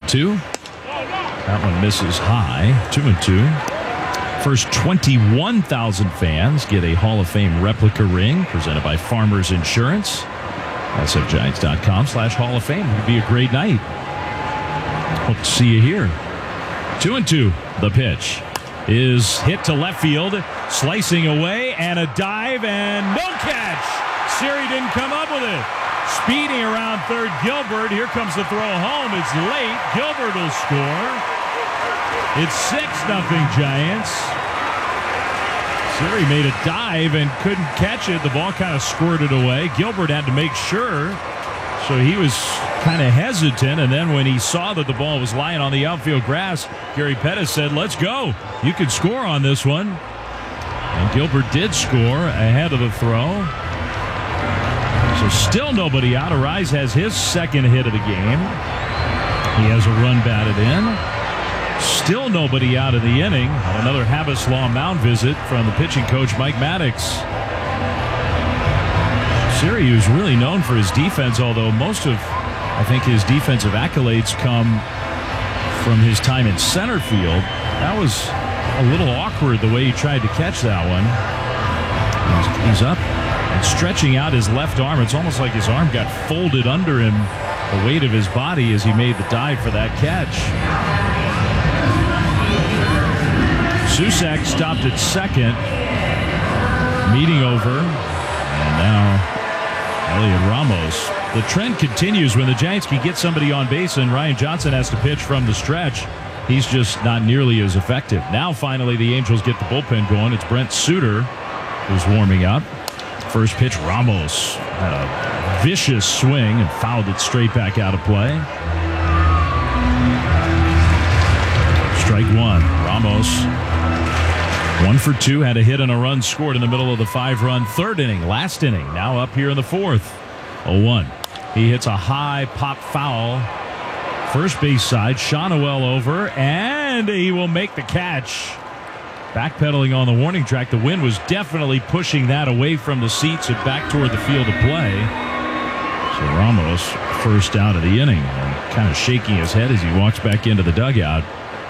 2. That one misses high. 2-2. First 21,000 fans get a Hall of Fame replica ring presented by Farmers Insurance. SFGiants.com/Hall of Fame. It would be a great night. Hope to see you here. 2-2. The pitch is hit to left field, slicing away, and a dive, and no catch. Siri didn't come up with it. Speeding around third, Gilbert. Here comes the throw home. It's late. Gilbert will score. It's 6-0 Giants. Siri made a dive and couldn't catch it. The ball kind of squirted away. Gilbert had to make sure, so he was kind of hesitant. And then when he saw that the ball was lying on the outfield grass, Gary Pettis said, "Let's go. You can score on this one." And Gilbert did score ahead of the throw. So still nobody out. Arise has his second hit of the game. He has a run batted in. Still nobody out of the inning. Another Habas Law mound visit from the pitching coach, Mike Maddox. Siri, who's really known for his defense, although most of, I think, his defensive accolades come from his time in center field. That was a little awkward the way he tried to catch that one. He's up and stretching out his left arm. It's almost like his arm got folded under him, the weight of his body, as he made the dive for that catch. Susak stopped at second. Meeting over. And now Elliot Ramos. The trend continues when the Giants can get somebody on base and Ryan Johnson has to pitch from the stretch. He's just not nearly as effective. Now finally the Angels get the bullpen going. It's Brent Suter who's warming up. First pitch, Ramos had a vicious swing and fouled it straight back out of play. Strike one. Ramos 1 for 2, had a hit and a run scored in the middle of the 5-run third inning, last inning. Now up here in the fourth. 0-1. He hits a high pop foul. First base side, Shawnuel over, and he will make the catch. Backpedaling on the warning track. The wind was definitely pushing that away from the seats and back toward the field of play. So Ramos, first out of the inning, and kind of shaking his head as he walks back into the dugout.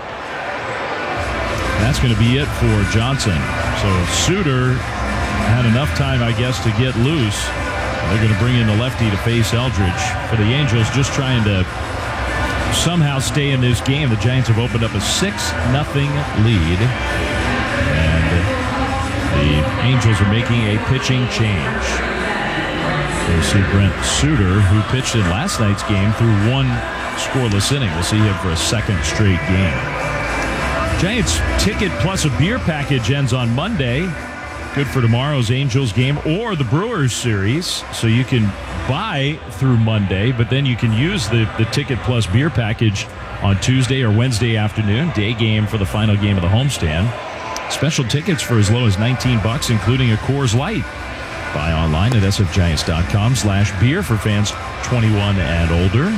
That's going to be it for Johnson. So Suter had enough time, I guess, to get loose. They're going to bring in the lefty to face Eldridge. For the Angels, just trying to somehow stay in this game. The Giants have opened up a 6-0 lead. And the Angels are making a pitching change. So you see Brent Suter, who pitched in last night's game, through one scoreless inning. We'll see him for a second straight game. Giants ticket plus a beer package ends on Monday. Good for tomorrow's Angels game or the Brewers series. So you can buy through Monday, but then you can use the ticket plus beer package on Tuesday or Wednesday afternoon. Day game for the final game of the homestand. Special tickets for as low as $19, including a Coors Light. Buy online at sfgiants.com/beer for fans 21 and older.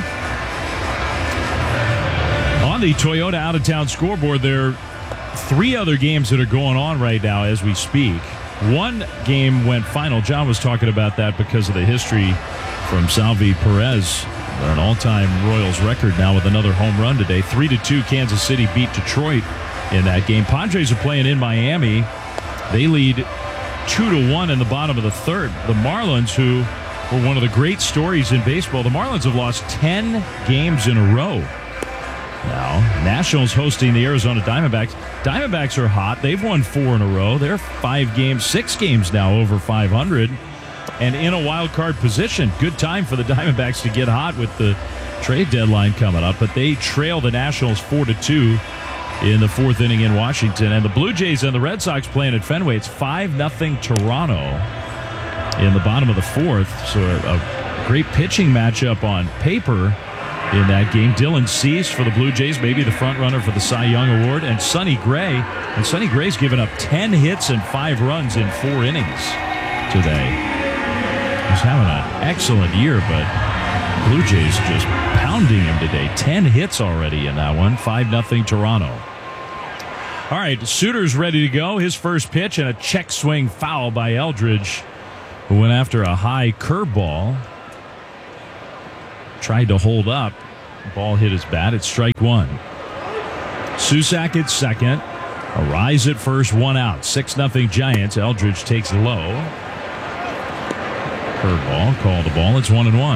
On the Toyota out-of-town scoreboard, there are 3 other games that are going on right now as we speak. One game went final. John was talking about that because of the history from Salvi Perez. They're an all-time Royals record now with another home run today. 3-2, Kansas City beat Detroit in that game. Padres are playing in Miami. They lead 2-1 in the bottom of the third. The Marlins, who were one of the great stories in baseball, the Marlins have lost 10 games in a row. Now, Nationals hosting the Arizona Diamondbacks. Diamondbacks are hot. They've won 4 in a row. They're 6 games now over 500 and in a wild card position. Good time for the Diamondbacks to get hot with the trade deadline coming up, but they trail the Nationals 4-2 in the 4th inning in Washington. And the Blue Jays and the Red Sox playing at Fenway. It's 5-0 Toronto in the bottom of the 4th. So a great pitching matchup on paper in that game. Dylan Cease for the Blue Jays, maybe the front runner for the Cy Young Award, and Sonny Gray. And Sonny Gray's given up 10 hits and 5 runs in 4 innings today. He's having an excellent year, but Blue Jays just pounding him today. 10 hits already in that one. 5-0 Toronto. All right, Suter's ready to go. His first pitch and a check swing foul by Eldridge, who went after a high curveball. Tried to hold up Ball hit his bat. It's strike one. Susac at second. Arise at first, one out. 6-0 Giants. Eldridge takes low. Curveball, called the ball. It's 1-1.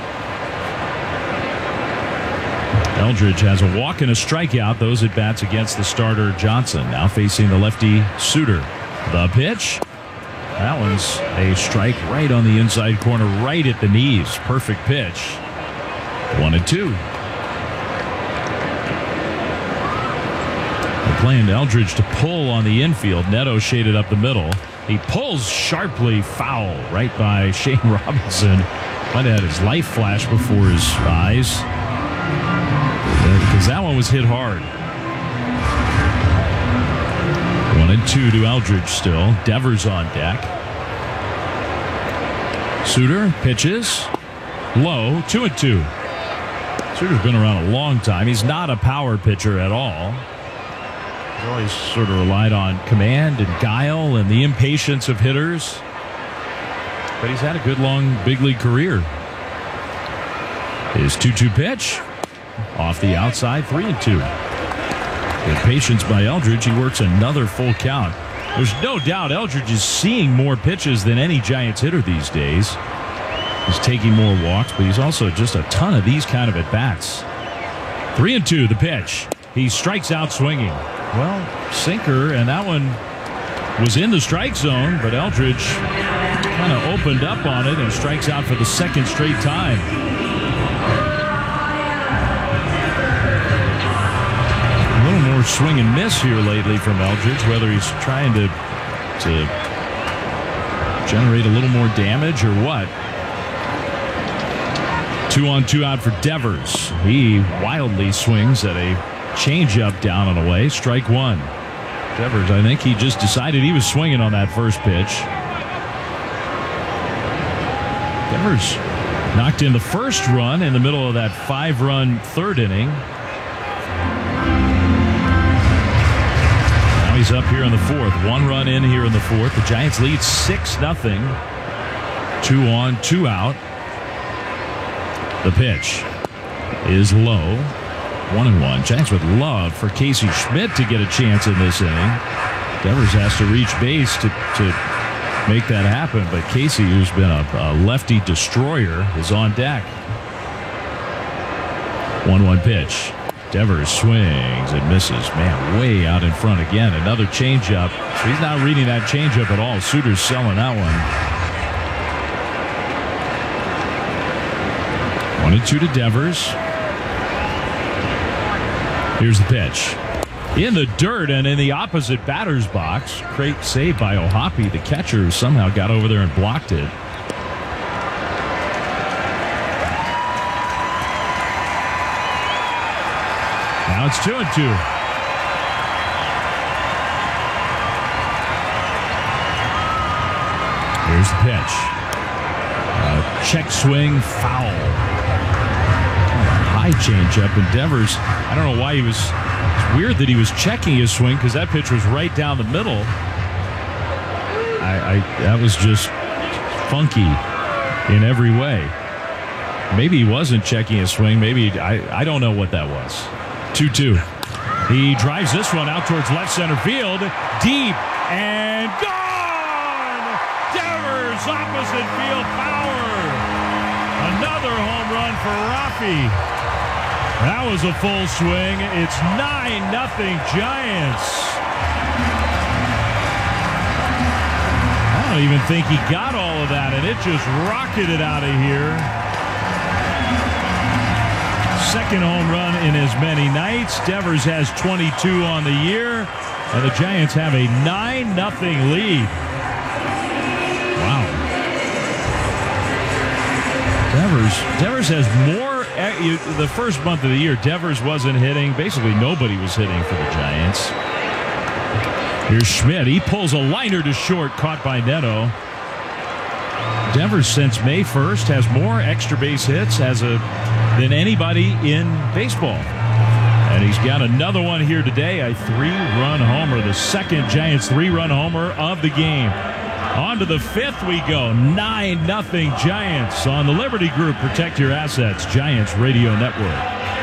Eldridge has a walk and a strikeout. Those at bats against the starter Johnson. Now facing the lefty Suter. The pitch. That one's a strike right on the inside corner, right at the knees. Perfect pitch. 1-2. They're playing Eldridge to pull on the infield. Neto shaded up the middle. He pulls sharply foul right by Shane Robinson. Might have had his life flash before his eyes, because that one was hit hard. 1-2 to Eldridge still. Devers on deck. Suter pitches low. 2-2. Suter's been around a long time. He's not a power pitcher at all. He's always sort of relied on command and guile and the impatience of hitters. But he's had a good long big league career. His 2-2 pitch off the outside. 3-2. With patience by Eldridge, he works another full count. There's no doubt Eldridge is seeing more pitches than any Giants hitter these days. He's taking more walks, but he's also just a ton of these kind of at-bats. 3-2, the pitch. He strikes out swinging. Well, sinker, and that one was in the strike zone, but Eldridge kind of opened up on it and strikes out for the second straight time. More swing and miss here lately from Eldridge, whether he's trying to generate a little more damage or what. 2-on-2 out for Devers. He wildly swings at a changeup down and away. Strike one. Devers, I think he just decided he was swinging on that first pitch. Devers knocked in the first run in the middle of that 5-run third inning. He's up here in the fourth. 1 run in here in the fourth. The Giants lead 6-0. 2-on-2 out. The pitch is low. 1-1. Giants would love for Casey Schmidt to get a chance in this inning. Devers has to reach base to make that happen, but Casey, who's been a lefty destroyer, is on deck. 1-1 pitch. Devers swings and misses. Man, way out in front again. Another changeup. So he's not reading that changeup at all. Suter's selling that one. 1-2 to Devers. Here's the pitch. In the dirt and in the opposite batter's box. Great save by Ohapi, the catcher, who somehow got over there and blocked it. Now it's 2-2. Here's the pitch. Check swing, foul. High changeup, and Devers, I don't know why he was. It's weird that he was checking his swing, because that pitch was right down the middle. That was just funky in every way. Maybe he wasn't checking his swing. Maybe I don't know what that was. 2-2. He drives this one out towards left center field. Deep and gone! Devers, opposite field power. Another home run for Rafi. That was a full swing. It's 9-0 Giants. I don't even think he got all of that, and it just rocketed out of here. Second home run in as many nights. Devers has 22 on the year, and the Giants have a 9-0 lead. Wow. Devers has more. The first month of the year, Devers wasn't hitting. Basically, nobody was hitting for the Giants. Here's Schmidt. He pulls a liner to short, caught by Neto. Devers, since May 1st, has more extra base hits than anybody in baseball. And he's got another one here today, a 3-run homer, the second Giants 3-run homer of the game. On to the fifth we go. 9-0 Giants on the Liberty Group. Protect your assets. Giants Radio Network.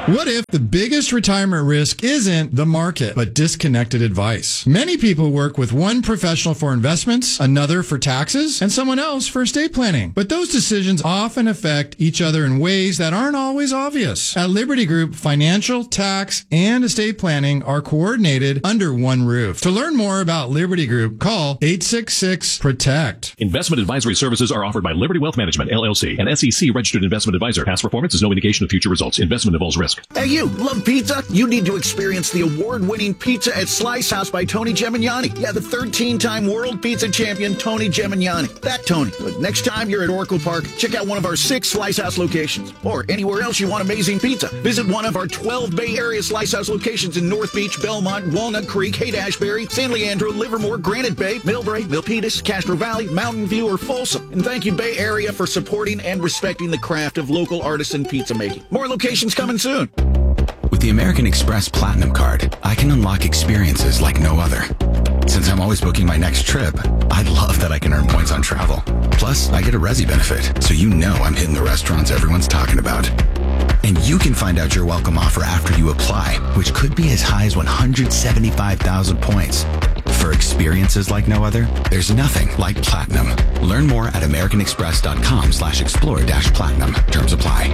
What if the biggest retirement risk isn't the market, but disconnected advice? Many people work with one professional for investments, another for taxes, and someone else for estate planning. But those decisions often affect each other in ways that aren't always obvious. At Liberty Group, financial, tax, and estate planning are coordinated under one roof. To learn more about Liberty Group, call 866-PROTECT. Investment advisory services are offered by Liberty Wealth Management, LLC, an SEC-registered investment advisor. Past performance is no indication of future results. Investment involves risk. Hey, you love pizza? You need to experience the award-winning Pizza at Slice House by Tony Gemignani. Yeah, the 13-time world pizza champion, Tony Gemignani. That Tony. But next time you're at Oracle Park, check out one of our 6 Slice House locations. Or anywhere else you want amazing pizza. Visit one of our 12 Bay Area Slice House locations in North Beach, Belmont, Walnut Creek, Haight-Ashbury, San Leandro, Livermore, Granite Bay, Millbrae, Milpitas, Castro Valley, Mountain View, or Folsom. And thank you, Bay Area, for supporting and respecting the craft of local artisan pizza making. More locations coming soon. With the American Express Platinum Card, I can unlock experiences like no other. Since I'm always booking my next trip, I love that I can earn points on travel. Plus, I get a Resi benefit, so you know I'm hitting the restaurants everyone's talking about. And you can find out your welcome offer after you apply, which could be as high as 175,000 points. For experiences like no other, there's nothing like Platinum. Learn more at americanexpress.com/explore-platinum. Terms apply.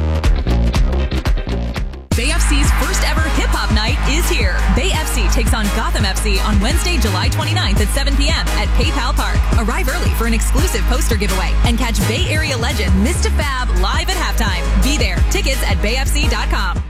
Bay FC's first ever hip-hop night is here. Bay FC takes on Gotham FC on Wednesday, July 29th at 7 p.m. at PayPal Park. Arrive early for an exclusive poster giveaway and catch Bay Area legend Mr. Fab live at halftime. Be there. Tickets at bayfc.com.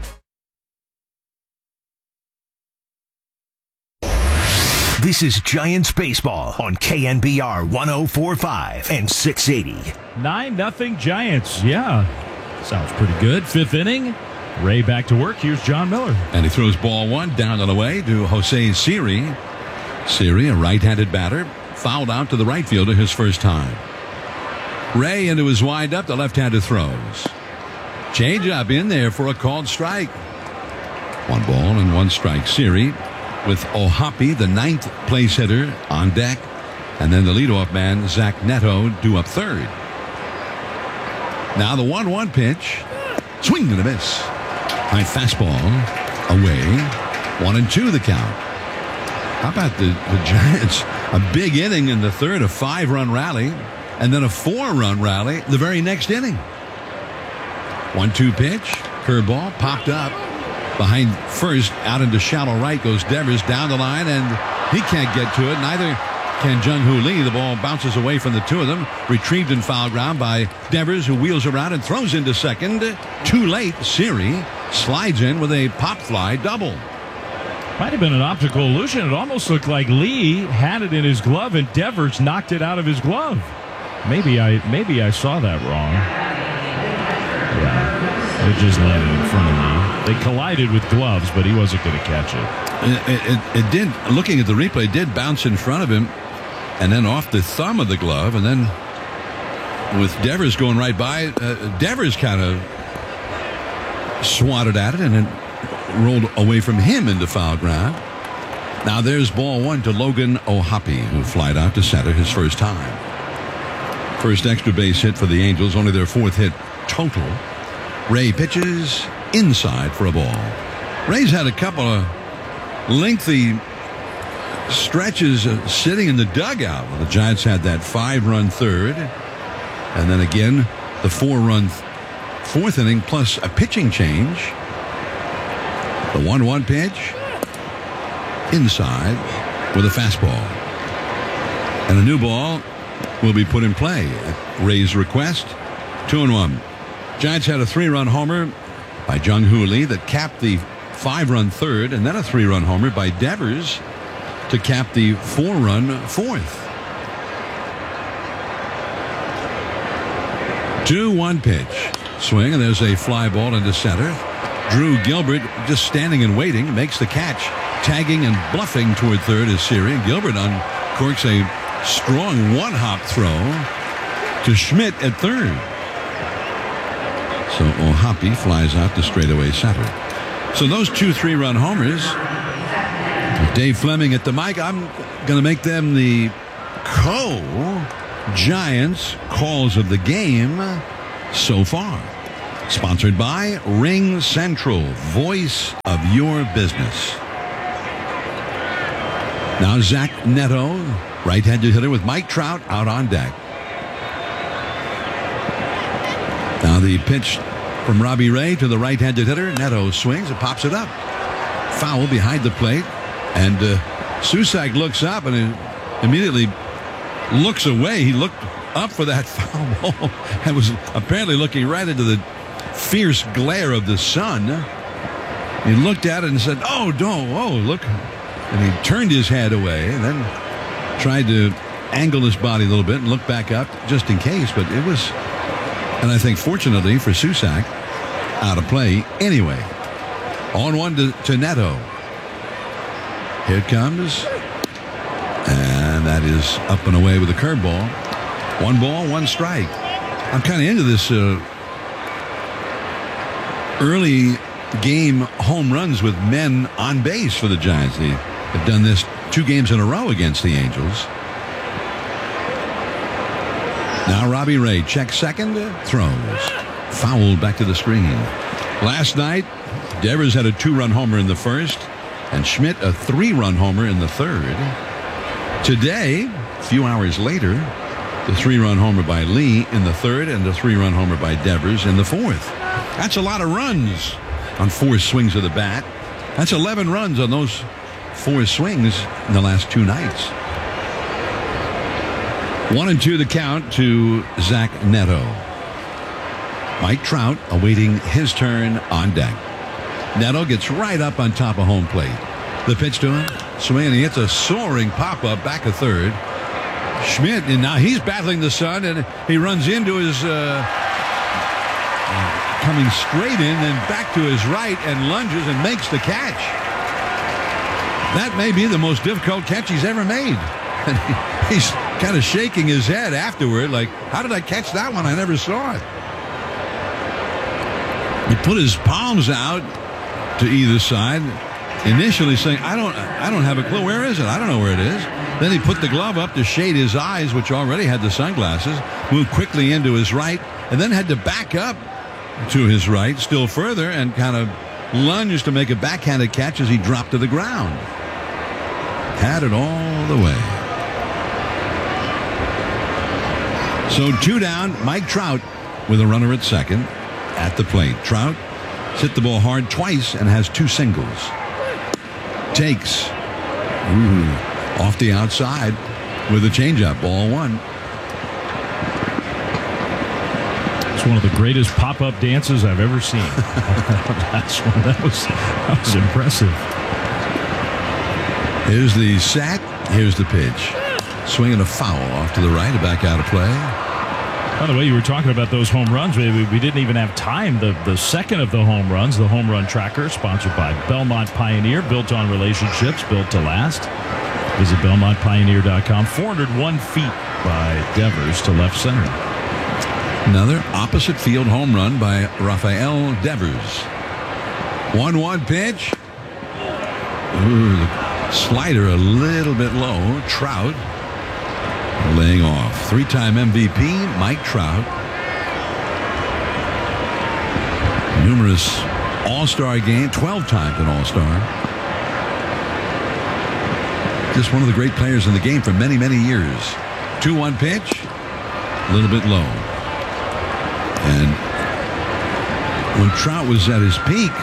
This is Giants Baseball on KNBR 104.5 and 680. 9-0 Giants. Yeah. Sounds pretty good. 5th inning. Ray back to work. Here's John Miller. And he throws ball 1 down and away to Jose Siri. Siri, a right-handed batter, fouled out to the right fielder his first time. Ray into his windup, the left-handed throws. Change-up in there for a called strike. 1 ball and 1 strike. Siri with Ohapi, the 9th place hitter, on deck. And then the leadoff man, Zach Neto, due up 3rd. Now the 1-1 pitch. Swing and a miss. High fastball away. 1-2 the count. How about the Giants? A big inning in the 3rd, a 5-run rally, and then a 4-run rally the very next inning. 1-2 pitch. Curveball popped up. Behind first, out into shallow right goes Devers down the line, and he can't get to it. Neither can Jung-Hoo Lee. The ball bounces away from the two of them. Retrieved in foul ground by Devers, who wheels around and throws into second. Too late. Siri slides in with a pop fly double. Might have been an optical illusion. It almost looked like Lee had it in his glove and Devers knocked it out of his glove. Maybe I saw that wrong. Yeah, it just landed in front of me. They collided with gloves, but he wasn't going to catch it. It did, looking at the replay, it did bounce in front of him and then off the thumb of the glove, and then with Devers going right by, Devers kind of swatted at it and then rolled away from him into foul ground. Now there's ball 1 to Logan Ohapi, who flied out to center his first time. First extra base hit for the Angels, only their 4th hit total. Ray pitches inside for a ball. Ray's had a couple of lengthy stretches sitting in the dugout. Well, the Giants had that 5-run 3rd, and then again the 4-run 4th inning plus a pitching change. The 1-1 pitch inside with a fastball, and a new ball will be put in play at Ray's request. 2-1. Giants had a 3-run homer by Jung-Hoo Lee that capped the 5-run 3rd, and then a 3-run homer by Devers to cap the 4-run 4th. 2-1 pitch. Swing, and there's a fly ball into center. Drew Gilbert just standing and waiting, makes the catch. Tagging and bluffing toward 3rd is Siri. Gilbert uncorks a strong 1-hop throw to Schmidt at 3rd. So Ohapi flies out to straightaway center. So those 2 3-run homers. Dave Fleming at the mic. I'm going to make them the co-Giants calls of the game so far. Sponsored by Ring Central, voice of your business. Now Zach Neto, right-handed hitter with Mike Trout out on deck. Now the pitch from Robbie Ray to the right-handed hitter. Neto swings and pops it up. Foul behind the plate. And Susac looks up and immediately looks away. He looked up for that foul ball and was apparently looking right into the fierce glare of the sun. He looked at it and said, "Oh, no, oh, look." And he turned his head away and then tried to angle his body a little bit and look back up just in case. But it was, and I think fortunately for Susac, out of play anyway. On one to Neto. Here it comes. And that is up and away with a curveball. 1 ball, 1 strike. I'm kind of into this early game home runs with men on base for the Giants. They have done this 2 games in a row against the Angels. Now Robbie Ray checks second, throws. Fouled back to the screen. Last night, Devers had a 2-run homer in the first, and Schmidt a 3-run homer in the third. Today, a few hours later, the 3-run homer by Lee in the third and the 3-run homer by Devers in the fourth. That's a lot of runs on 4 swings of the bat. That's 11 runs on those 4 swings in the last 2 nights. 1-2 the count to Zach Neto. Mike Trout awaiting his turn on deck. Neto gets right up on top of home plate. The pitch to him. Swing, and he hits a soaring pop-up back of third. Schmidt, and now he's battling the sun, and he runs into his coming straight in, then back to his right, and lunges and makes the catch. That may be the most difficult catch he's ever made. And he's kind of shaking his head afterward, like, how did I catch that one? I never saw it. He put his palms out to either side, initially saying, I don't have a clue. Where is it? I don't know where it is. Then he put the glove up to shade his eyes, which already had the sunglasses, moved quickly into his right, and then had to back up to his right still further and kind of lunged to make a backhanded catch as he dropped to the ground. Had it all the way. So 2 down, Mike Trout with a runner at second at the plate. Trout hit the ball hard twice and has 2 singles. Takes off the outside with a changeup. Ball 1. It's one of the greatest pop-up dances I've ever seen. That was impressive. Here's the set. Here's the pitch. Swinging a foul off to the right, back out of play. By the way, you were talking about those home runs. We didn't even have time. The second of the home runs, the Home Run Tracker, sponsored by Belmont Pioneer, built on relationships, built to last. Visit BelmontPioneer.com. 401 feet by Devers to left center. Another opposite field home run by Rafael Devers. 1-1 pitch. Ooh, the slider a little bit low. Trout laying off. 3-time MVP, Mike Trout. Numerous All-Star game, 12 times an All-Star. Just one of the great players in the game for many, many years. 2-1 pitch, a little bit low. And when Trout was at his peak,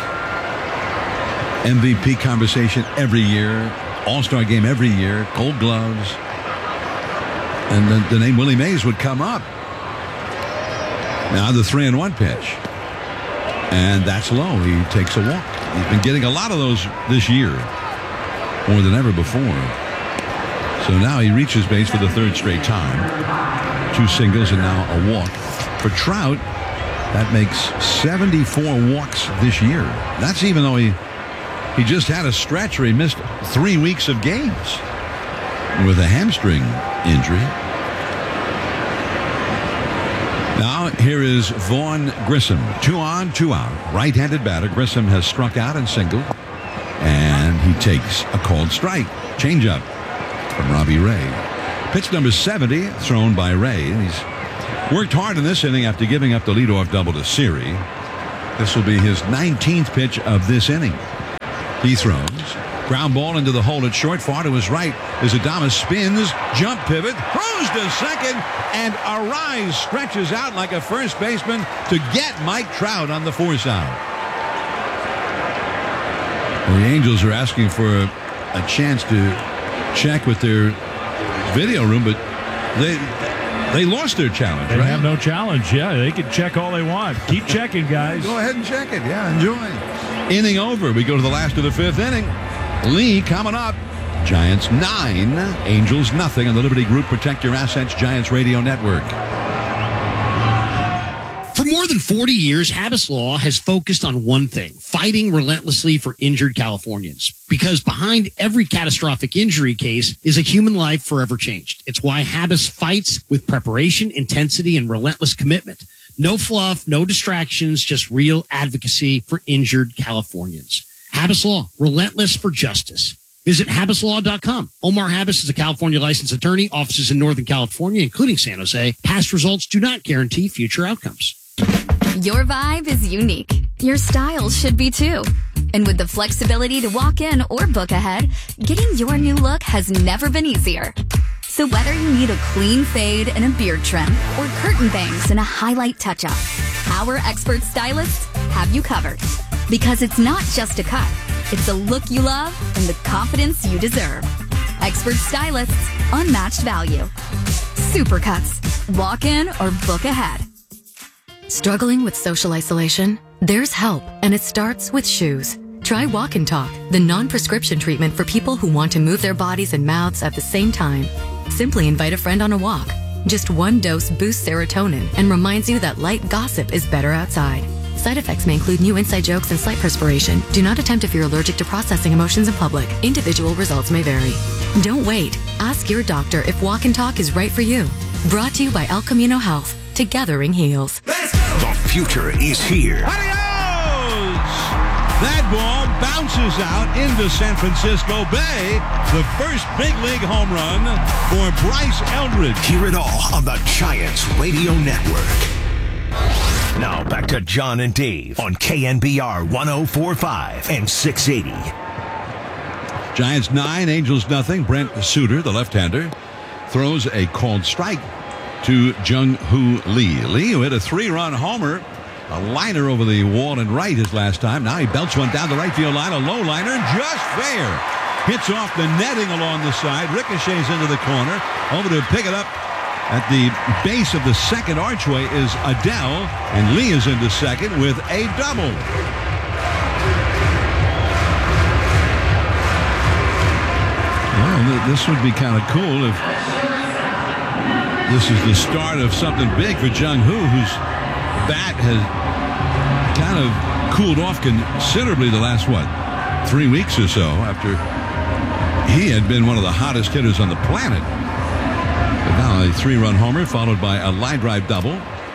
MVP conversation every year, All-Star game every year, Gold Gloves. And the name Willie Mays would come up. Now the 3-1 pitch. And that's low. He takes a walk. He's been getting a lot of those this year. More than ever before. So now he reaches base for the 3rd straight time. 2 singles and now a walk. For Trout, that makes 74 walks this year. That's even though he just had a stretch where he missed 3 weeks of games with a hamstring injury. Now here is Vaughn Grissom. 2 on, 2 out. Right-handed batter. Grissom has struck out and singled. And he takes a called strike. Changeup from Robbie Ray. Pitch number 70 thrown by Ray. And he's worked hard in this inning after giving up the leadoff double to Siri. This will be his 19th pitch of this inning. He throws. Ground ball into the hole at short. Far to his right as Adames spins. Jump pivot. Throws to second. And Arise stretches out like a first baseman to get Mike Trout on the force out. Well, the Angels are asking for a chance to check with their video room, but they lost their challenge, They right? have no challenge. Yeah, they can check all they want. Keep checking, guys. Go ahead and check it. Yeah, enjoy. Inning over. We go to the last of the fifth inning. Lee coming up. Giants 9, Angels nothing on the Liberty Group Protect Your Assets Giants Radio Network. For more than 40 years, Habas Law has focused on one thing, fighting relentlessly for injured Californians. Because behind every catastrophic injury case is a human life forever changed. It's why Habas fights with preparation, intensity, and relentless commitment. No fluff, no distractions, just real advocacy for injured Californians. Habas Law, relentless for justice. Visit HabasLaw.com. Omar Habas is a California licensed attorney, offices in Northern California, including San Jose. Past results do not guarantee future outcomes. Your vibe is unique. Your style should be too. And with the flexibility to walk in or book ahead, getting your new look has never been easier. So whether you need a clean fade and a beard trim or curtain bangs and a highlight touch-up, our expert stylists have you covered. Because it's not just a cut. It's a look you love and the confidence you deserve. Expert stylists, unmatched value. Supercuts. Walk in or book ahead. Struggling with social isolation? There's help, and it starts with shoes. Try Walk and Talk, the non-prescription treatment for people who want to move their bodies and mouths at the same time. Simply invite a friend on a walk. Just one dose boosts serotonin and reminds you that light gossip is better outside. Side effects may include new inside jokes and slight perspiration. Do not attempt if you're allergic to processing emotions in public. Individual results may vary. Don't wait. Ask your doctor if Walk and Talk is right for you. Brought to you by El Camino Health. Together heals. The future is here. Adios! That ball bounces out into San Francisco Bay. The first big league home run for Bryce Eldridge. Hear it all on the Giants Radio Network. Now back to John and Dave on KNBR 104.5 and 680. Giants 9, Angels nothing. Brent Suter, the left-hander, throws a called strike to Jung-Hoo Lee. Lee, who hit a 3-run homer, a liner over the wall and right his last time. Now he belts one down the right field line, a low liner, just fair. Hits off the netting along the side, ricochets into the corner. Over to pick it up at the base of the second archway is Adele, and Lee is into second with a double. Well, this would be kind of cool if this is the start of something big for Jung-Hoo, whose bat has kind of cooled off considerably the last, 3 weeks or so after he had been one of the hottest hitters on the planet. But now a 3-run homer followed by a line drive double.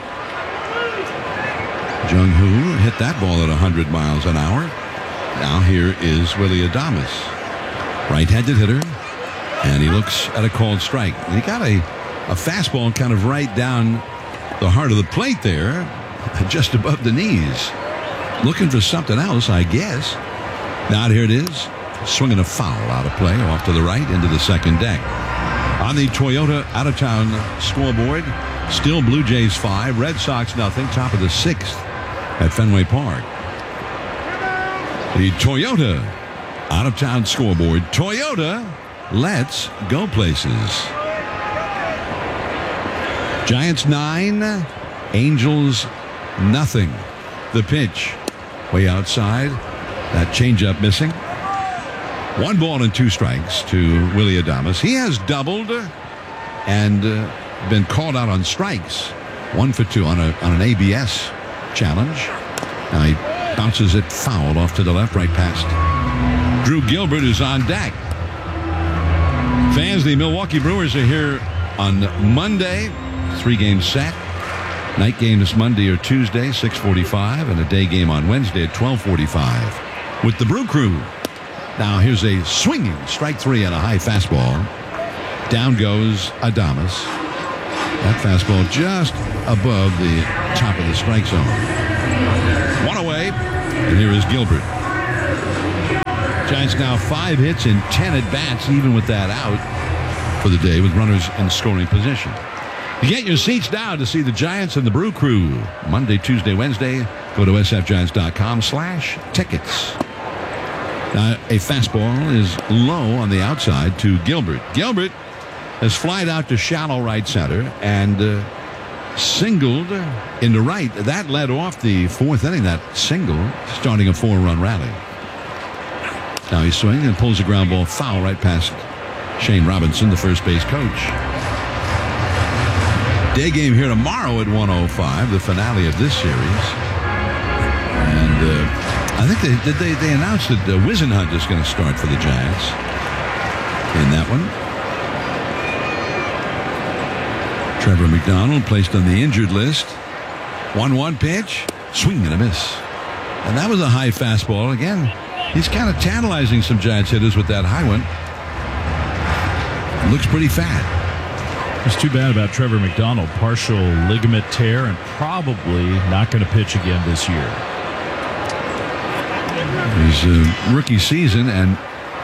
Jung-Hoo hit that ball at 100 miles an hour. Now here is Willy Adames, right-handed hitter, and he looks at a called strike. He got a fastball kind of right down the heart of the plate there, just above the knees. Looking for something else, I guess. Now here it is. Swinging a foul out of play off to the right into the second deck. On the Toyota out-of-town scoreboard, still Blue Jays 5, Red Sox nothing, top of the 6th at Fenway Park. The Toyota out-of-town scoreboard. Toyota, let's go places. Giants 9, Angels nothing. The pitch way outside. That changeup missing. 1 ball and 2 strikes to Willy Adames. He has doubled and been called out on strikes. 1 for 2 on an ABS challenge. Now he bounces it foul off to the left, right past Drew Gilbert, who's on deck. Fans, the Milwaukee Brewers are here on Monday. 3-game set. Night games Monday or Tuesday, 6:45, and a day game on Wednesday at 12:45 with the Brew Crew. Now here's a swinging strike 3 and a high fastball. Down goes Adames. That fastball just above the top of the strike zone. One away, and here is Gilbert. Giants now 5 hits in 10 at-bats, even with that out for the day, with runners in scoring position. To get your seats now to see the Giants and the Brew Crew Monday, Tuesday, Wednesday, go to sfgiants.com/tickets. Now, a fastball is low on the outside to Gilbert. Gilbert has flied out to shallow right center and singled into right. That led off the 4th inning, that single, starting a 4-run rally. Now he swings and pulls a ground ball foul right past Shane Robinson, the first base coach. Day game here tomorrow at 1:05, the finale of this series. And I think they announced that Wisenhunt is going to start for the Giants in that one. Trevor McDonald placed on the injured list. 1-1 pitch, swing and a miss. And that was a high fastball. Again, he's kind of tantalizing some Giants hitters with that high one. It looks pretty fat. It's too bad about Trevor McDonald. Partial ligament tear and probably not going to pitch again this year. His rookie season, and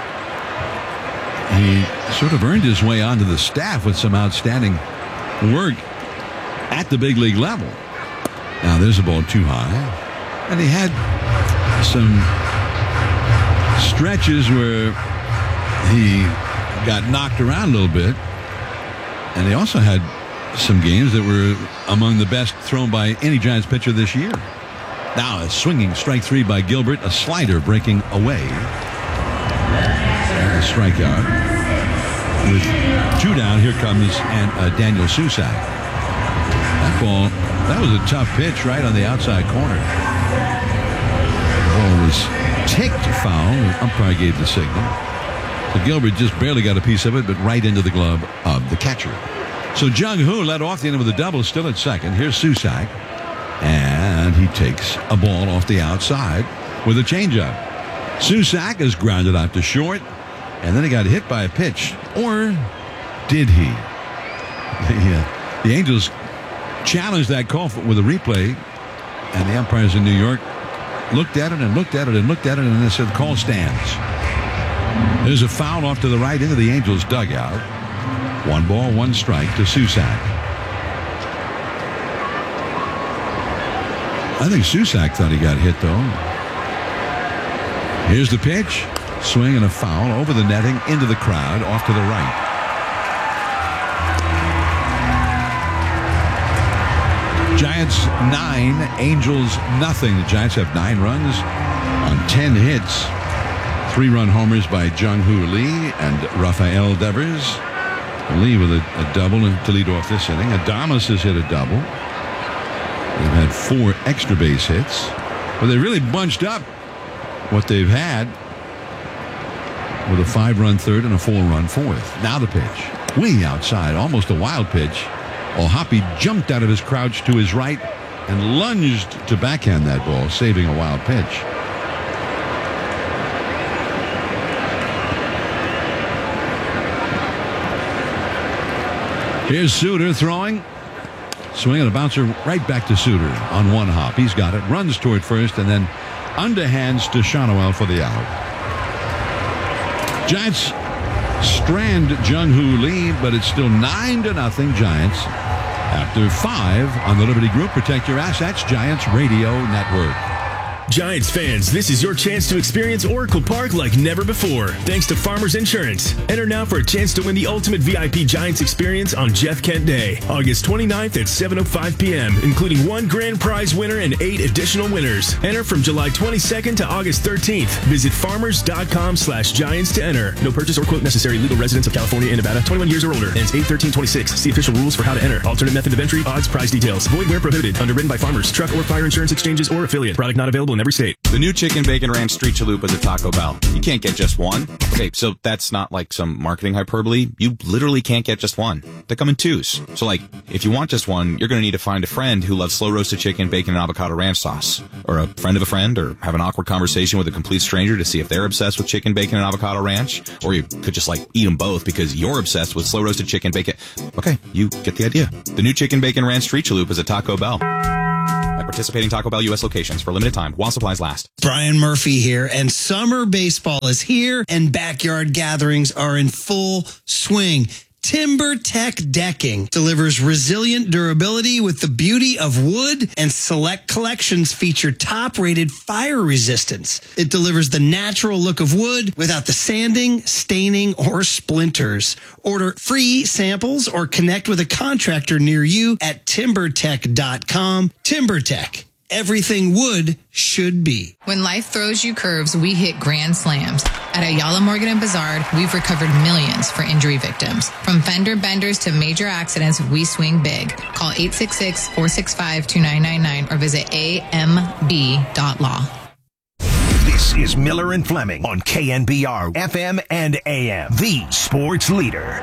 he sort of earned his way onto the staff with some outstanding work at the big league level. Now there's a ball too high, and he had some stretches where he got knocked around a little bit, and he also had some games that were among the best thrown by any Giants pitcher this year. Now a swinging strike 3 by Gilbert, a slider breaking away, and a strikeout. With 2 down, here comes Daniel Susac. That ball, that was a tough pitch right on the outside corner. The ball was ticked foul. The umpire gave the signal. So Gilbert just barely got a piece of it, but right into the glove of the catcher. So Jung Hoo led off the inning with a double, still at second. Here's Susac, and he takes a ball off the outside with a changeup. Susac is grounded out to short, and then he got hit by a pitch. Or did he? The Angels challenged that call with a replay, and the umpires in New York looked at it and looked at it and looked at it, and they said, call stands. There's a foul off to the right into the Angels dugout. 1 ball, 1 strike to Susac. I think Susac thought he got hit, though. Here's the pitch. Swing and a foul over the netting into the crowd off to the right. Giants 9, Angels nothing. The Giants have 9 runs on 10 hits. 3-run homers by Jung Hoo Lee and Rafael Devers. Lee with a double to lead off this inning. Adames has hit a double. They've had 4 extra base hits. But they really bunched up what they've had with a 5-run third and a 4-run fourth. Now the pitch. Way outside. Almost a wild pitch. O'Hoppe jumped out of his crouch to his right and lunged to backhand that ball, saving a wild pitch. Here's Suter throwing. Swing and a bouncer right back to Suter on 1 hop. He's got it. Runs toward first and then underhands to Shanoel for the out. Giants strand Jung Hoo Lee, but it's still 9-0 Giants after 5 on the Liberty Group Protect Your Assets Giants Radio Network. Giants fans, this is your chance to experience Oracle Park like never before, thanks to Farmers Insurance. Enter now for a chance to win the ultimate VIP Giants experience on Jeff Kent Day, August 29th at 7:05 p.m., including 1 grand prize winner and 8 additional winners. Enter from July 22nd to August 13th. Visit farmers.com/Giants to enter. No purchase or quote necessary. Legal residents of California and Nevada, 21 years or older. Ends 8/13/26. See official rules for how to enter. Alternate method of entry, odds, prize details. Void where prohibited. Underwritten by Farmers, truck or fire insurance exchanges or affiliate. Product not available in every state. The new Chicken Bacon Ranch Street Chalupas at Taco Bell. You can't get just one. Okay, so that's not like some marketing hyperbole. You literally can't get just one. They come in twos. So like, if you want just one, you're going to need to find a friend who loves slow roasted chicken, bacon, and avocado ranch sauce. Or a friend of a friend, or have an awkward conversation with a complete stranger to see if they're obsessed with chicken, bacon, and avocado ranch. Or you could just like eat them both because you're obsessed with slow roasted chicken, bacon. Okay, you get the idea. The new Chicken Bacon Ranch Street Chalupas at Taco Bell. At participating Taco Bell U.S. locations for a limited time while supplies last. Brian Murphy here, and summer baseball is here, and backyard gatherings are in full swing. TimberTech Decking delivers resilient durability with the beauty of wood, and select collections feature top-rated fire resistance. It delivers the natural look of wood without the sanding, staining, or splinters. Order free samples or connect with a contractor near you at TimberTech.com. TimberTech. Everything wood should be. When life throws you curves, we hit grand slams. At Ayala Morgan and Bazaar, we've recovered millions for injury victims. From fender benders to major accidents, we swing big. Call 866-465-2999 or visit amb.law. This is Miller and Fleming on KNBR FM and AM, the sports leader.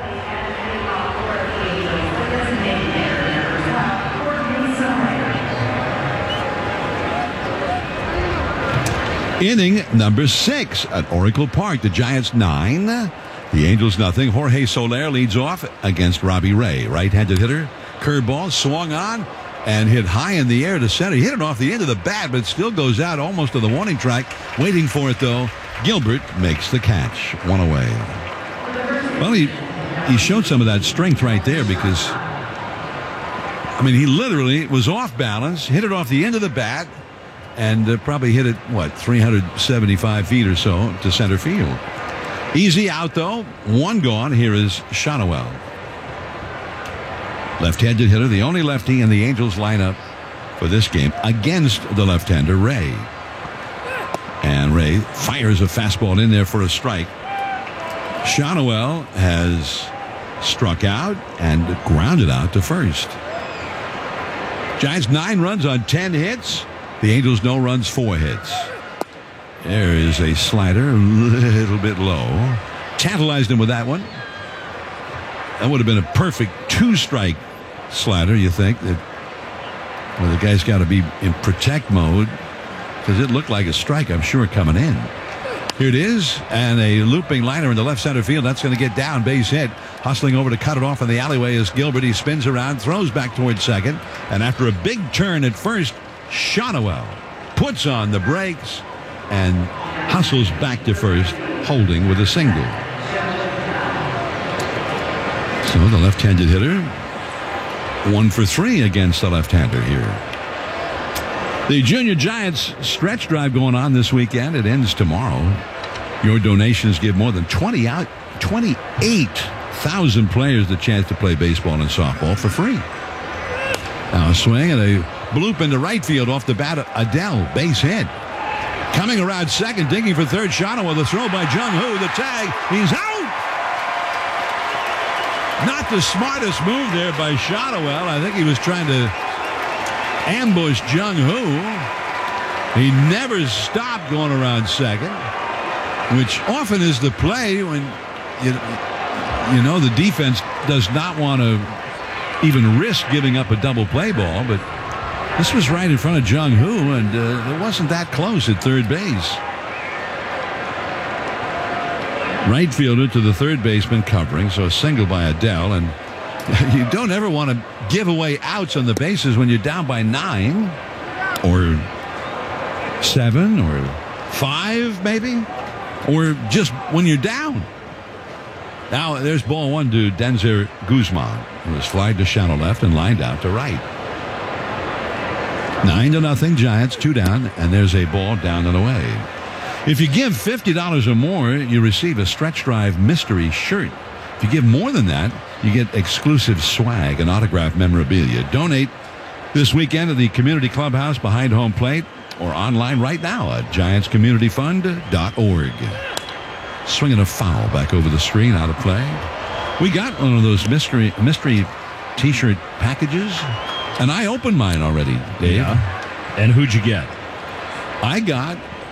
Inning number 6 at Oracle Park. The Giants 9, the Angels nothing. Jorge Soler leads off against Robbie Ray. Right-handed hitter. Curveball swung on and hit high in the air to center. He hit it off the end of the bat, but it still goes out almost to the warning track. Waiting for it, though. Gilbert makes the catch. One away. Well, he showed some of that strength right there because, I mean, he literally was off balance, hit it off the end of the bat, and probably hit it, 375 feet or so to center field. Easy out, though. One gone. Here is Shotwell. Left-handed hitter, the only lefty in the Angels lineup for this game against the left-hander, Ray. And Ray fires a fastball in there for a strike. Shotwell has struck out and grounded out to first. Giants 9 runs on 10 hits. The Angels no runs, 4 hits. There is a slider, a little bit low. Tantalized him with that one. That would have been a perfect 2-strike slider, you think. That, well, the guy's got to be in protect mode because it looked like a strike, I'm sure, coming in. Here it is, and a looping liner in the left center field. That's going to get down, base hit. Hustling over to cut it off in the alleyway is Gilbert. He spins around, throws back towards second, and after a big turn at first, Shotwell puts on the brakes and hustles back to first, holding with a single. So the left-handed hitter, 1 for 3 against the left-hander here. The Junior Giants stretch drive going on this weekend. It ends tomorrow. Your donations give more than 28,000 players the chance to play baseball and softball for free. Now a swing and a bloop into right field off the bat. Adele, base hit. Coming around second, digging for third. Shotwell, the throw by Jung-Hoo. The tag. He's out. Not the smartest move there by Shotwell. I think he was trying to ambush Jung-Hoo. He never stopped going around second, which often is the play when you know the defense does not want to even risk giving up a double play ball, but this was right in front of Jung-Hoo, and it wasn't that close at third base. Right fielder to the third baseman covering, so a single by Adele, and you don't ever want to give away outs on the bases when you're down by 9 or 7 or 5 maybe, or just when you're down. Now there's ball 1 to Denzer Guzman, who was flied to shallow left and lined out to right. 9-0 Giants, 2 down, and there's a ball down and away. If you give $50 or more, you receive a Stretch Drive mystery shirt. If you give more than that, you get exclusive swag and autographed memorabilia. Donate this weekend at the Community Clubhouse behind home plate or online right now at GiantsCommunityFund.org. Swinging a foul back over the screen, out of play. We got one of those mystery T-shirt packages, and I opened mine already, Dave. Yeah. And who'd you get? I got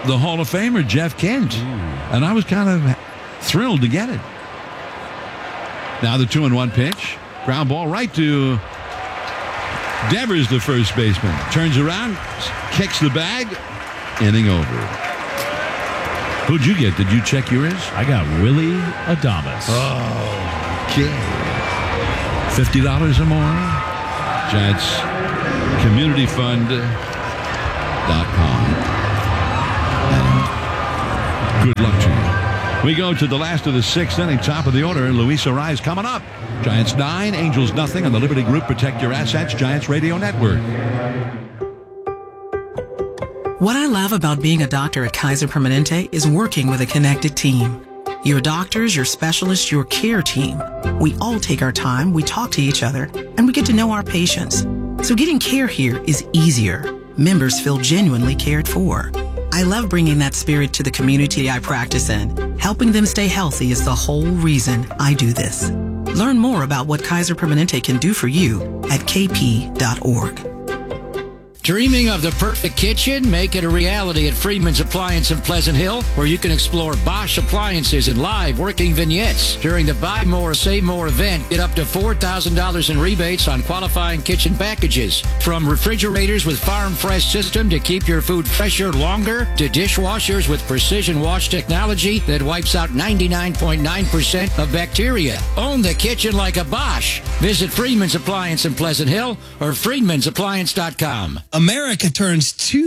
the Hall of Famer, Jeff Kent. And I was kind of thrilled to get it. Now the 2-1 pitch. Ground ball right to Devers, the first baseman. Turns around, kicks the bag, inning over. Who'd you get? Did you check yours? I got Willie Adames. Oh, okay. $50 or more. Giants Community Fund.com. Good luck to you. We go to the last of the sixth inning, top of the order. Luis Arraez coming up. Giants 9, Angels nothing on the Liberty Group Protect Your Assets Giants Radio Network. What I love about being a doctor at Kaiser Permanente is working with a connected team. Your doctors, your specialists, your care team. We all take our time, we talk to each other, and we get to know our patients. So getting care here is easier. Members feel genuinely cared for. I love bringing that spirit to the community I practice in. Helping them stay healthy is the whole reason I do this. Learn more about what Kaiser Permanente can do for you at kp.org. Dreaming of the perfect kitchen? Make it a reality at Friedman's Appliance in Pleasant Hill, where you can explore Bosch appliances and live working vignettes. During the Buy More, Save More event, get up to $4,000 in rebates on qualifying kitchen packages. From refrigerators with Farm Fresh system to keep your food fresher longer, to dishwashers with precision wash technology that wipes out 99.9% of bacteria. Own the kitchen like a Bosch. Visit Friedman's Appliance in Pleasant Hill or friedmansappliance.com. America turns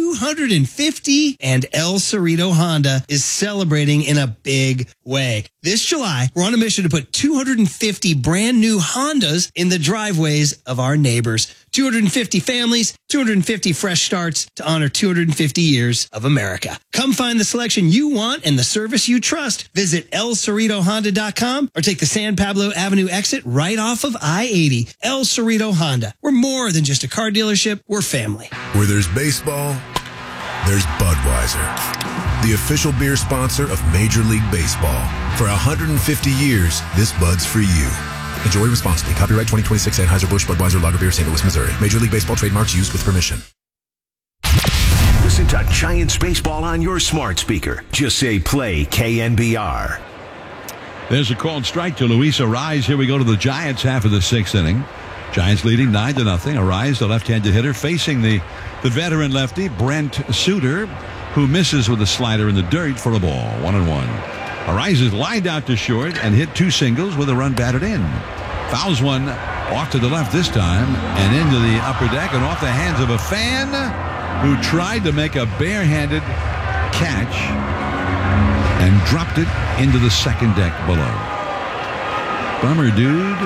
250 and El Cerrito Honda is celebrating in a big way. This July, we're on a mission to put 250 brand new Hondas in the driveways of our neighbors. 250 families, 250 fresh starts to honor 250 years of America. Come find the selection you want and the service you trust. Visit ElCerritoHonda.com or take the San Pablo Avenue exit right off of I-80. El Cerrito Honda. We're more than just a car dealership. We're family. Where there's baseball, there's Budweiser, the official beer sponsor of Major League Baseball. For 150 years, this Bud's for you. Enjoy responsibly. Copyright 2026 Anheuser-Busch Budweiser Lager Beer, St. Louis, Missouri. Major League Baseball trademarks used with permission. Listen to Giants baseball on your smart speaker. Just say play KNBR. There's a called strike to Luis Arraez. Here we go to the Giants half of the sixth inning. Giants leading 9-0. Arraez, the left-handed hitter, facing the veteran lefty, Brent Suter, who misses with a slider in the dirt for a ball. 1-1. Arraez is lined out to short and hit 2 singles with a run batted in. Fouls one off to the left this time and into the upper deck and off the hands of a fan who tried to make a barehanded catch and dropped it into the second deck below. Bummer, dude.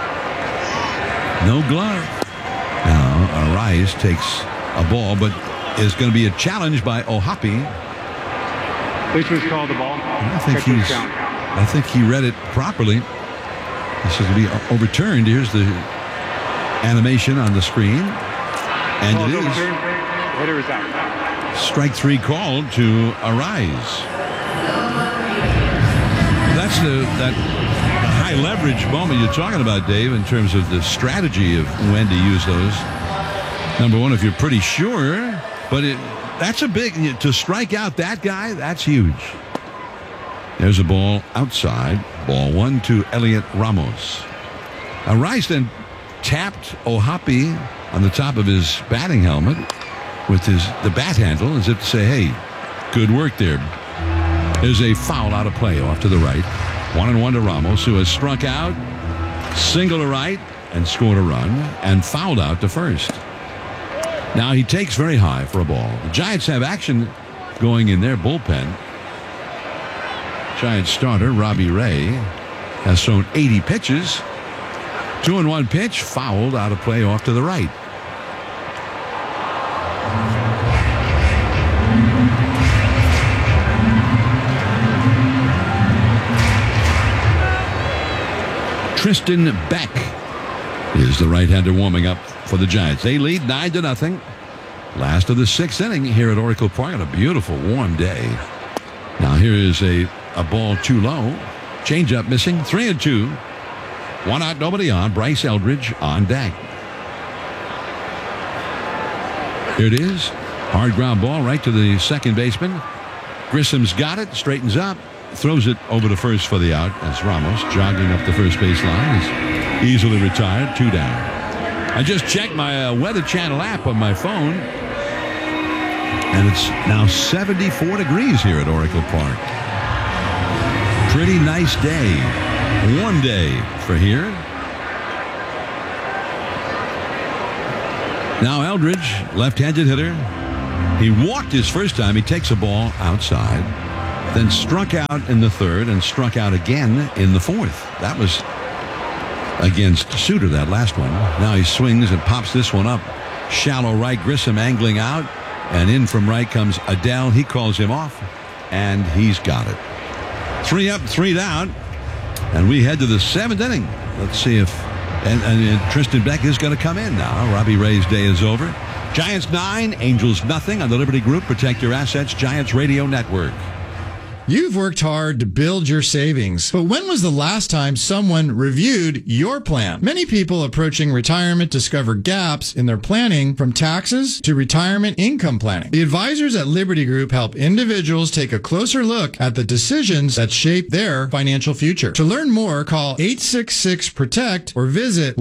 No glove. Now Arraez takes a ball, but is going to be a challenge by O'Hoppe. Which was called the ball. I think he read it properly. This is going to be overturned. Here's the animation on the screen. And it is. Hitter is out. Strike 3 called to Arraez. That's that high leverage moment you're talking about, Dave, in terms of the strategy of when to use those. Number one, if you're pretty sure, but that's a big, to strike out that guy, that's huge. There's a ball outside. Ball 1 to Elliot Ramos. Arraez then tapped O'Hoppe on the top of his batting helmet with the bat handle as if to say, hey, good work there. There's a foul out of play off to the right. 1-1 to Ramos, who has struck out, single to right, and scored a run, and fouled out to first. Now he takes very high for a ball. The Giants have action going in their bullpen. Giants starter Robbie Ray has thrown 80 pitches. 2-1 pitch, fouled out of play off to the right. Tristan Beck is the right-hander warming up for the Giants. They lead 9-0. Last of the sixth inning here at Oracle Park on a beautiful warm day. Now here is a ball too low. Changeup missing. 3-2. 1 out, nobody on. Bryce Eldridge on deck. Here it is. Hard ground ball right to the second baseman. Grissom's got it, straightens up, throws it over to first for the out as Ramos, jogging up the first base line, is easily retired, 2 down. I just checked my Weather Channel app on my phone, and it's now 74 degrees here at Oracle Park. Pretty nice day. Warm day for here. Now Eldridge, left-handed hitter. He walked his first time. He takes a ball outside, then struck out in the third and struck out again in the fourth. That was against Suter, that last one. Now he swings and pops this one up. Shallow right, Grissom angling out, and in from right comes Adele. He calls him off, and he's got it. 3 up, 3 down, and we head to the 7th inning. Let's see if and Tristan Beck is going to come in now. Robbie Ray's day is over. Giants 9, Angels nothing on the Liberty Group Protect Your Assets Giants Radio Network. You've worked hard to build your savings, but when was the last time someone reviewed your plan? Many people approaching retirement discover gaps in their planning, from taxes to retirement income planning. The advisors at Liberty Group help individuals take a closer look at the decisions that shape their financial future. To learn more, call 866-PROTECT or visit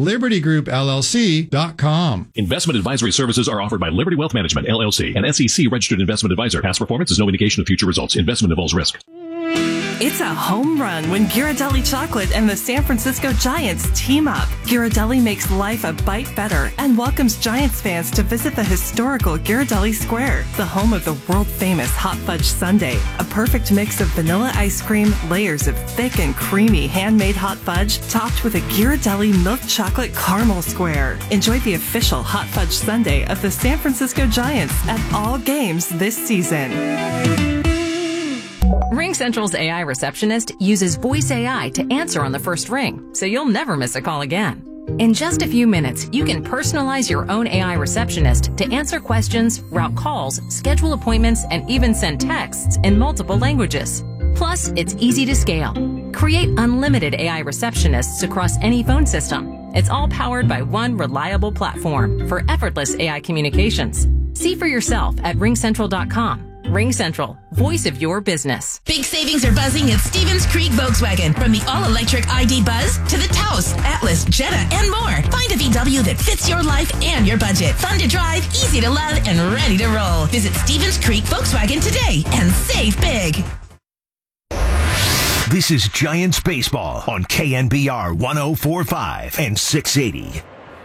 libertygroupllc.com. Investment advisory services are offered by Liberty Wealth Management, LLC, an SEC registered investment advisor. Past performance is no indication of future results. Investment involves risk. It's a home run when Ghirardelli Chocolate and the San Francisco Giants team up. Ghirardelli makes life a bite better and welcomes Giants fans to visit the historical Ghirardelli Square, the home of the world-famous Hot Fudge Sundae, a perfect mix of vanilla ice cream, layers of thick and creamy handmade hot fudge, topped with a Ghirardelli milk chocolate caramel square. Enjoy the official Hot Fudge Sundae of the San Francisco Giants at all games this season. RingCentral's AI receptionist uses voice AI to answer on the first ring, so you'll never miss a call again. In just a few minutes, you can personalize your own AI receptionist to answer questions, route calls, schedule appointments, and even send texts in multiple languages. Plus, it's easy to scale. Create unlimited AI receptionists across any phone system. It's all powered by one reliable platform for effortless AI communications. See for yourself at ringcentral.com. RingCentral, voice of your business. Big savings are buzzing at Stevens Creek Volkswagen. From the all-electric ID Buzz to the Taos, Atlas, Jetta, and more. Find a VW that fits your life and your budget. Fun to drive, easy to love, and ready to roll. Visit Stevens Creek Volkswagen today and save big. This is Giants Baseball on KNBR 104.5 and 680.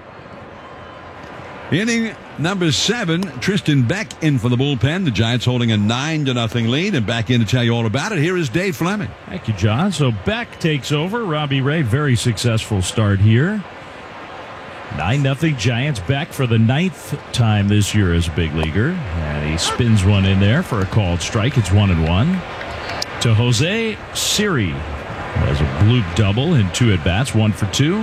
Inning number 7, Tristan Beck in for the bullpen. The Giants holding a 9-0 lead, and back in to tell you all about it. Here is Dave Fleming. Thank you, John. So Beck takes over. Robbie Ray, very successful start here. 9-0 Giants. Beck for the 9th time this year as a big leaguer. And he spins one in there for a called strike. It's 1-1. To Jose Siri. Has a bloop double in 2 at-bats, 1 for 2.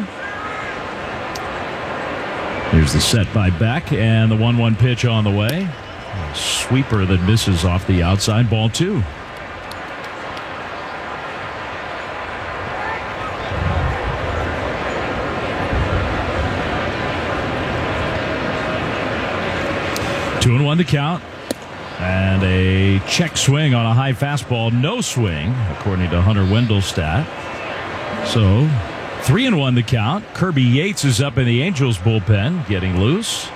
Here's the set by Beck, and the 1-1 pitch on the way. A sweeper that misses off the outside, ball 2. Two and 1 to count. And a check swing on a high fastball. No swing, according to Hunter Wendelstadt. So 3-1 the count. Kirby Yates is up in the Angels bullpen, getting loose.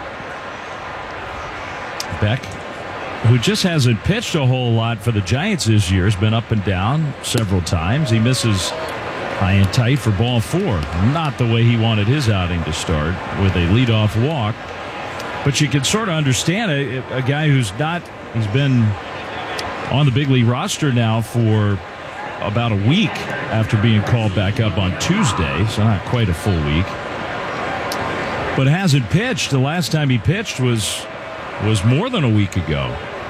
Beck, who just hasn't pitched a whole lot for the Giants this year, has been up and down several times. He misses high and tight for ball 4. Not the way he wanted his outing to start, with a leadoff walk. But you can sort of understand a guy he's been on the big league roster now for about a week after being called back up on Tuesday, so not quite a full week. But hasn't pitched. The last time he pitched was more than a week ago.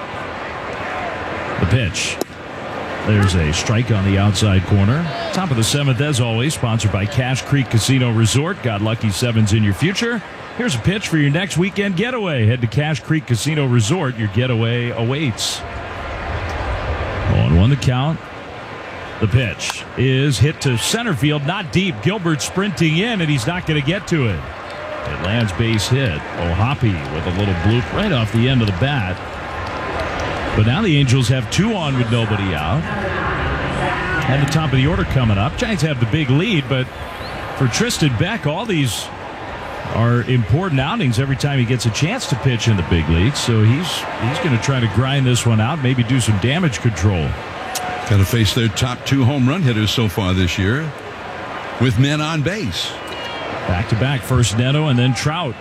The pitch. There's a strike on the outside corner. Top of the 7th, as always, sponsored by Cache Creek Casino Resort. Got lucky 7s in your future. Here's a pitch for your next weekend getaway. Head to Cache Creek Casino Resort. Your getaway awaits. 0-1 the count. The pitch is hit to center field, not deep. Gilbert sprinting in, and he's not going to get to it. It lands base hit. O'Hoppe with a little bloop right off the end of the bat. But now the Angels have 2 on with nobody out. And the top of the order coming up. Giants have the big lead, but for Tristan Beck, all these are important outings every time he gets a chance to pitch in the big leagues. So he's going to try to grind this one out, maybe do some damage control. Got to face their top 2 home run hitters so far this year with men on base. Back-to-back, first Neto and then Trout.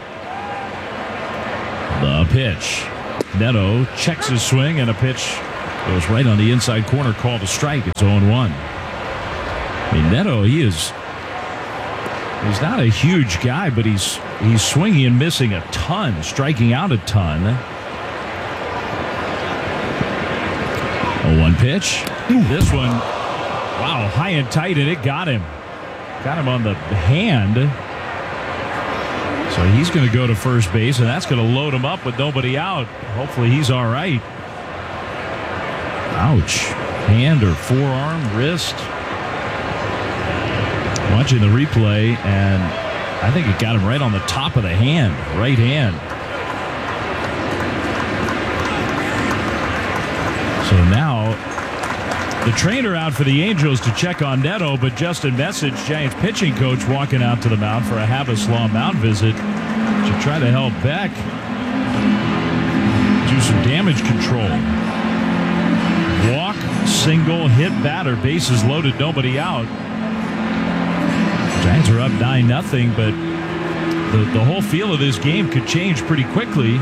The pitch. Neto checks his swing, and a pitch goes right on the inside corner, called a strike. It's 0-1. I mean, Neto, he's not a huge guy, but he's swinging and missing a ton, striking out a ton. 0-1 pitch. This one, wow, high and tight, and it got him. Got him on the hand. So he's going to go to first base, and that's going to load him up with nobody out. Hopefully he's all right. Ouch. Hand or forearm, wrist. Watching the replay, and I think it got him right on the top of the hand, right hand. So now the trainer out for the Angels to check on Neto, but Justin Message, Giants pitching coach, walking out to the mound for a Habas Law mound visit to try to help Beck do some damage control. Walk, single, hit batter, bases loaded, nobody out. Giants are up 9-0, but the whole feel of this game could change pretty quickly.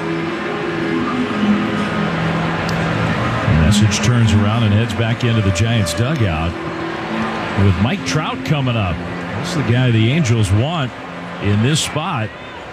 Message turns around and heads back into the Giants dugout with Mike Trout coming up. This is the guy the Angels want in this spot.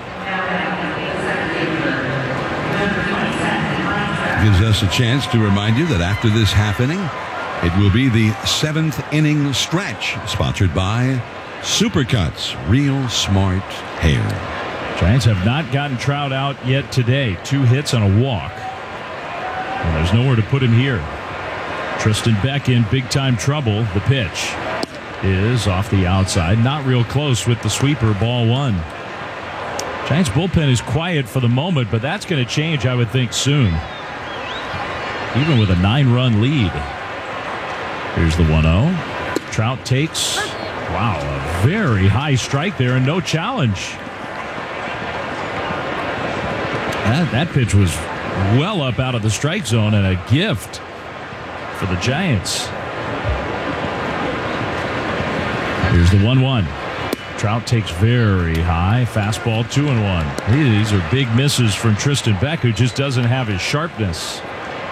Gives us a chance to remind you that after this half inning, it will be the 7th inning stretch, sponsored by Supercuts, real smart hair. Giants have not gotten Trout out yet today. 2 hits and a walk. And there's nowhere to put him here. Tristan Beck in big-time trouble. The pitch is off the outside. Not real close with the sweeper, ball 1. Giants bullpen is quiet for the moment, but that's going to change, I would think, soon. Even with a 9-run lead. Here's the 1-0. Trout takes, wow, a very high strike there and no challenge. That pitch was well up out of the strike zone and a gift for the Giants. Here's the 1-1. Trout takes very high. Fastball 2-1. These are big misses from Tristan Beck, who just doesn't have his sharpness.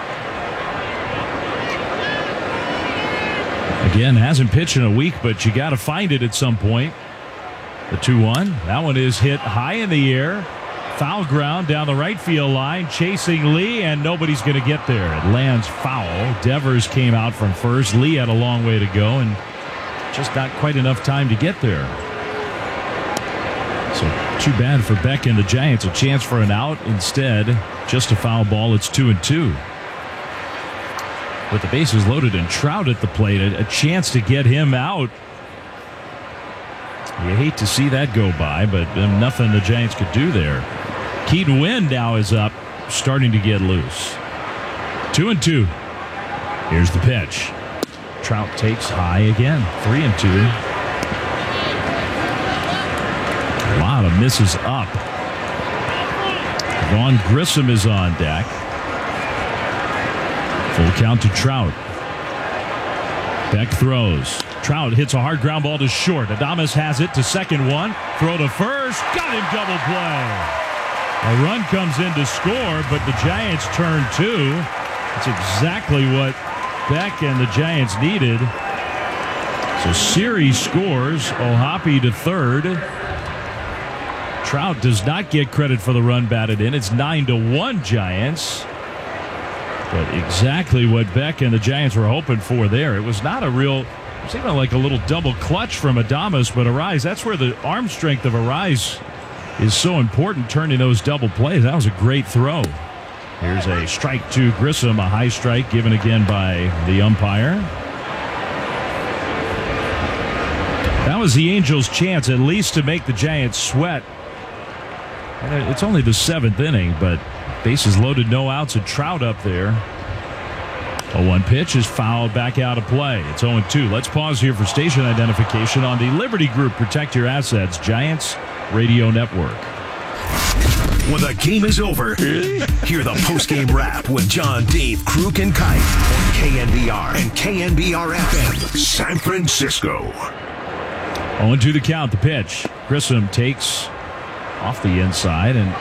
Again, hasn't pitched in a week, but you got to find it at some point. The 2-1. That one is hit high in the air. Foul ground down the right field line, chasing Lee, and nobody's going to get there. It lands foul. Devers came out from first. Lee had a long way to go, and just not quite enough time to get there. So too bad for Beck and the Giants. A chance for an out. Instead, just a foul ball. It's 2-2. With the bases loaded and Trout at the plate, a chance to get him out. You hate to see that go by, but nothing the Giants could do there. Keaton Winn now is up, starting to get loose. 2-2. Here's the pitch. Trout takes high again. 3-2. A lot of misses up. Vaughn Grissom is on deck. Full count to Trout. Beck throws. Trout hits a hard ground ball to short. Adames has it to second one. Throw to first. Got him, double play. A run comes in to score, but the Giants turn 2. That's exactly what Beck and the Giants needed. So Siri scores. Ohapi to third. Trout does not get credit for the run batted in. It's 9-1 Giants. But exactly what Beck and the Giants were hoping for there. It was not a real, it was even like a little double clutch from Adames, but Arise, that's where the arm strength of Arise is so important, turning those double plays. That was a great throw. Here's a strike to Grissom, a high strike given again by the umpire. That was the Angels' chance at least to make the Giants sweat. It's only the 7th inning, but bases loaded, no outs, and Trout up there. 0-1 pitch is fouled back out of play. It's 0-2. Let's pause here for station identification on the Liberty Group Protect Your Assets Giants Radio Network. When the game is over, hear the postgame wrap with John, Dave, Kruk, and Kite on KNBR and KNBR FM, San Francisco. 0-2 the count, the pitch. Grissom takes off the inside, and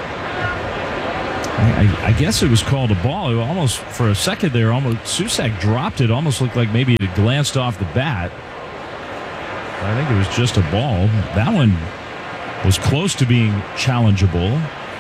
I guess it was called a ball. It almost, for a second there, Susac dropped it. Almost looked like maybe it had glanced off the bat. I think it was just a ball. That one was close to being challengeable.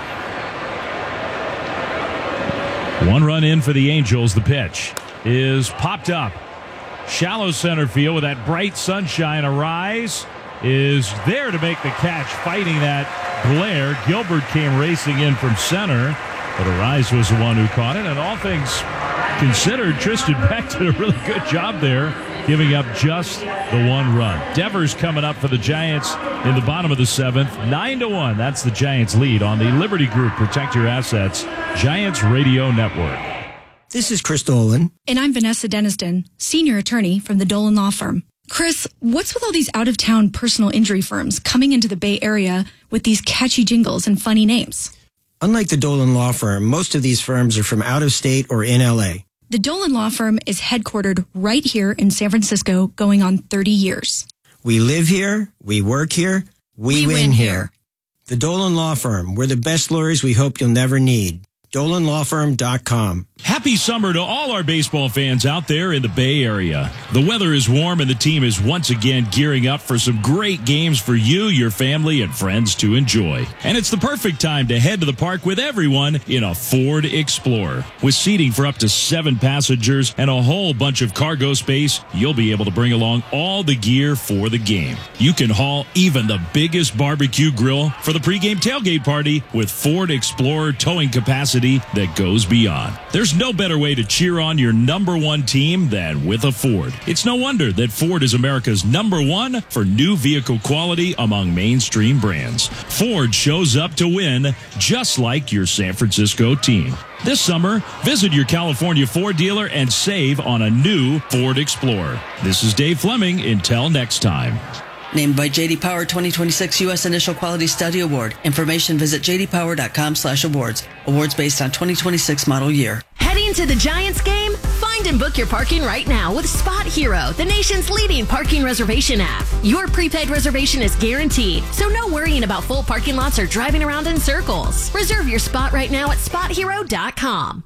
1 run in for the Angels. The pitch is popped up. Shallow center field with that bright sunshine. Arise is there to make the catch, fighting that glare. Gilbert came racing in from center, but Arise was the one who caught it. And all things considered, Tristan Beck did a really good job there, giving up just the 1 run. Devers coming up for the Giants in the bottom of the 7th. 9-1. That's the Giants' lead on the Liberty Group Protect Your Assets Giants Radio Network. This is Chris Dolan. And I'm Vanessa Deniston, senior attorney from the Dolan Law Firm. Chris, what's with all these out-of-town personal injury firms coming into the Bay Area with these catchy jingles and funny names? Unlike the Dolan Law Firm, most of these firms are from out of state or in LA. The Dolan Law Firm is headquartered right here in San Francisco, going on 30 years. We live here, we work here, we win here. The Dolan Law Firm, we're the best lawyers we hope you'll never need. DolanLawFirm.com. Happy summer to all our baseball fans out there in the Bay Area. The weather is warm and the team is once again gearing up for some great games for you, your family, and friends to enjoy. And it's the perfect time to head to the park with everyone in a Ford Explorer. With seating for up to 7 passengers and a whole bunch of cargo space, you'll be able to bring along all the gear for the game. You can haul even the biggest barbecue grill for the pregame tailgate party with Ford Explorer towing capacity that goes beyond. There's no better way to cheer on your number 1 team than with a Ford. It's no wonder that Ford is America's number 1 for new vehicle quality among mainstream brands. Ford shows up to win, just like your San Francisco team. This summer, visit your California Ford dealer and save on a new Ford Explorer. This is Dave Fleming. Until next time. Named by J.D. Power 2026 U.S. Initial Quality Study Award. Information visit jdpower.com/awards. Awards based on 2026 model year. Heading to the Giants game? Find and book your parking right now with Spot Hero, the nation's leading parking reservation app. Your prepaid reservation is guaranteed, so no worrying about full parking lots or driving around in circles. Reserve your spot right now at SpotHero.com.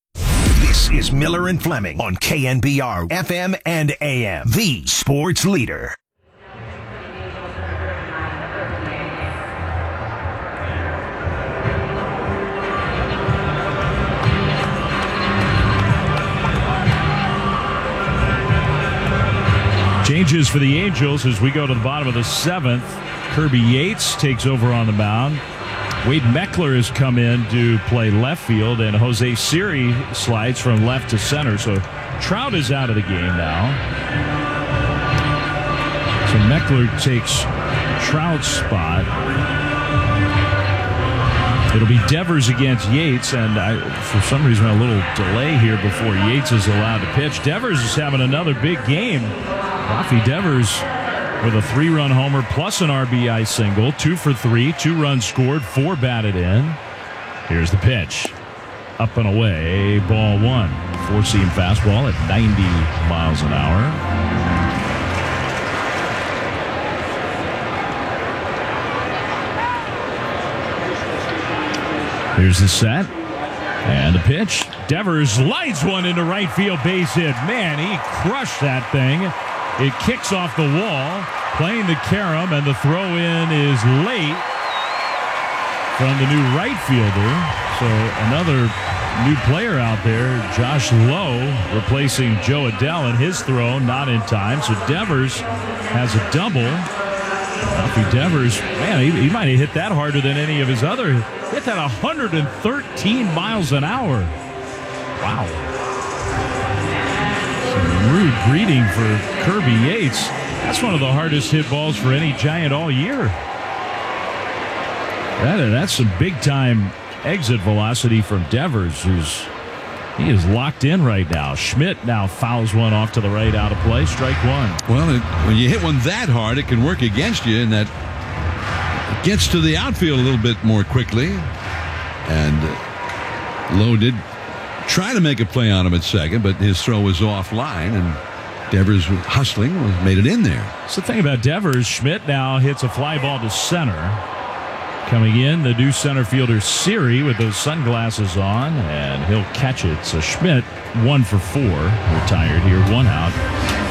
This is Miller and Fleming on KNBR FM and AM, the sports leader. Changes for the Angels as we go to the bottom of the 7th. Kirby Yates takes over on the mound. Wade Meckler has come in to play left field, and Jose Siri slides from left to center. So Trout is out of the game now. So Meckler takes Trout's spot. It'll be Devers against Yates, and for some reason a little delay here before Yates is allowed to pitch. Devers is having another big game. Rafi Devers with a 3-run homer plus an RBI single, 2 for 3, 2 runs scored, 4 batted in. Here's the pitch. Up and away, ball 1. 4-seam fastball at 90 miles an hour. Here's the set. And the pitch. Devers lights one into right field, base hit. Man, he crushed that thing. It kicks off the wall, playing the carom, and the throw-in is late from the new right fielder. So another new player out there, Josh Lowe, replacing Joe Adell, and his throw not in time. So Devers has a double. Rafi Devers, man, he might have hit that harder than any of his other. Hit that 113 miles an hour. Wow. Some rude greeting for Kirby Yates. That's one of the hardest hit balls for any Giant all year. That's some big-time exit velocity from Devers, who's He is locked in right now. Schmidt now fouls one off to the right, out of play. Strike one. Well, when you hit one that hard, it can work against you, and that it gets to the outfield a little bit more quickly. And Lowe did try to make a play on him at second, but his throw was offline, and Devers hustling made it in there. So the thing about Devers, Schmidt now hits a fly ball to center. Coming in, the new center fielder, Siri, with those sunglasses on, and he'll catch it. So Schmidt, 1 for 4, retired here, 1 out.